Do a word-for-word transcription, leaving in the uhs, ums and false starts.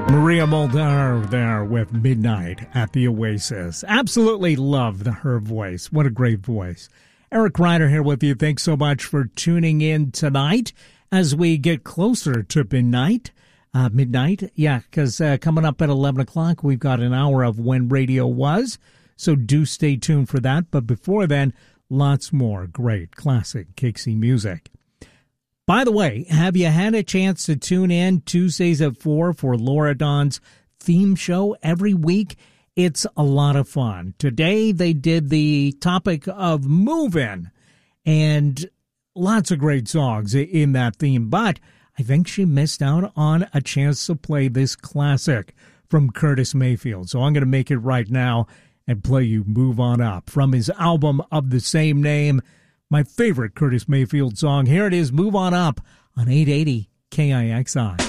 Maria Muldaur there with Midnight at the Oasis. Absolutely loved her voice. What a great voice. Eric Ryder here with you. Thanks so much for tuning in tonight as we get closer to midnight. Uh, midnight, yeah, because uh, coming up at eleven o'clock, we've got an hour of When Radio Was, so do stay tuned for that. But before then, lots more great classic Kixie music. By the way, have you had a chance to tune in Tuesdays at four for Laura Dawn's theme show every week? It's a lot of fun. Today they did the topic of move-in, and lots of great songs in that theme. But I think she missed out on a chance to play this classic from Curtis Mayfield. So I'm going to make it right now and play you Move On Up from his album of the same name. My favorite Curtis Mayfield song. Here it is, Move On Up on eight eighty K I X I.